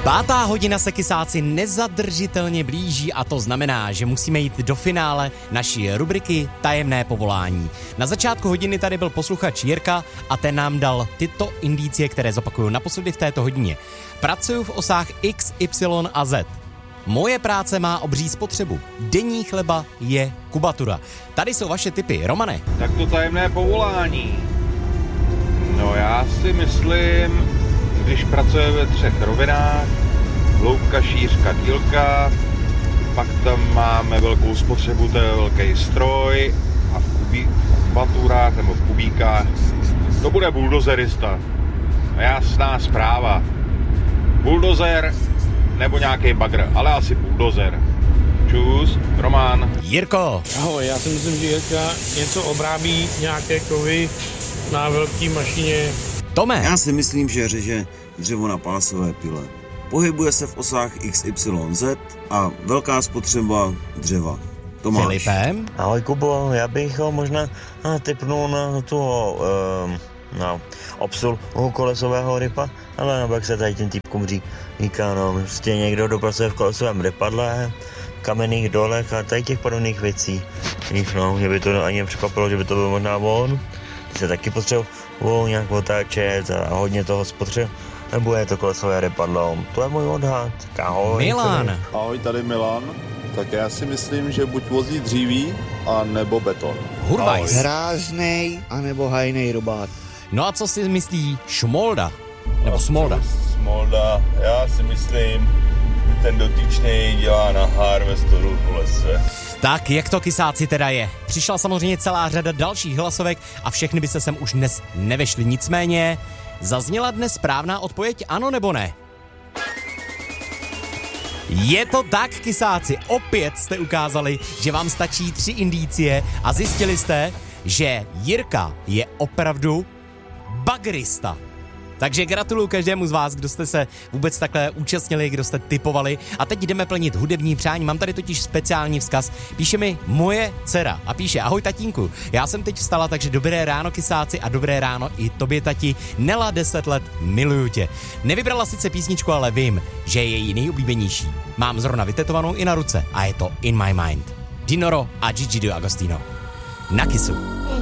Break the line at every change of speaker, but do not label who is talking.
Pátá hodina se kysáci nezadržitelně blíží a to znamená, že musíme jít do finále naší rubriky Tajemné povolání. Na začátku hodiny tady byl posluchač Jirka a ten nám dal tyto indicie, které zopakuju naposledy v této hodině. Pracuju v osách X, Y a Z. Moje práce má obří spotřebu. Denní chleba je kubatura. Tady jsou vaše tipy. Romane.
Tak to tajemné povolání. No já si myslím, když pracuje ve 3 rovinách, hloubka, šířka, dílka, pak tam máme velkou spotřebu, to je velký stroj a v kubaturách nebo v kubíkách to bude buldozerista. Jasná zpráva. Buldozer nebo nějaký bagr, ale asi buldozer. Čus, Roman.
Jirko.
Ahoj, já si myslím, že Jirka něco obrábí, nějaké kovy na velký mašině.
Tome.
Já si myslím, že řeže dřevo na pásové pile. Pohybuje se v osách XYZ a velká spotřeba dřeva. Tomáš.
Filipem.
Ahoj Kubo, já bych ho možná tipnul na toho na obsul kolesového rypa, ale nebo jak se tady tím týpkům říká, no prostě někdo dopracuje v kolesovém rypadle, kamenných dolech a tady těch podobných věcí. No, že by to ani nepřekvapilo, že by to byl možná on. Se taky potřebují nějak otáčet a hodně toho nebo je to kolesové rypadlo. To je můj odhad. Ahoj.
Milan.
Ahoj, tady Milan. Tak já si myslím, že buď vozí dříví, a nebo beton.
Hurvajs.
Hráznej, anebo hajnej robát.
No a co si myslí Šmolda? Nebo Smolda?
Smolda, já si myslím, že ten dotyčný dělá na harvestoru v lese.
Tak, jak to kysáci teda je? Přišla samozřejmě celá řada dalších hlasovek a všechny by se sem už dnes nevešly. Nicméně, zazněla dnes správná odpověď ano nebo ne? Je to tak, kysáci, opět jste ukázali, že vám stačí 3 indicie a zjistili jste, že Jirka je opravdu bagrista. Takže gratuluju každému z vás, kdo jste se vůbec takhle účastnili, kdo jste tipovali. A teď jdeme plnit hudební přání. Mám tady totiž speciální vzkaz. Píše mi moje dcera a píše: ahoj tatínku, já jsem teď vstala, takže dobré ráno kysáci a dobré ráno i tobě tati. Nela 10 let, miluju tě. Nevybrala sice písničku, ale vím, že je její nejoblíbenější. Mám zrovna vytetovanou i na ruce a je to In My Mind. Dinoro a Gigi D'Agostino. Na kysu.